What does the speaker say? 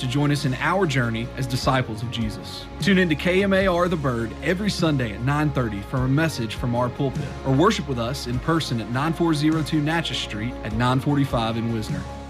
to join us in our journey as disciples of Jesus. Tune in to KMAR The Bird every Sunday at 9:30 for a message from our pulpit, or worship with us in person at 9402 Natchez Street at 945 in Wisner.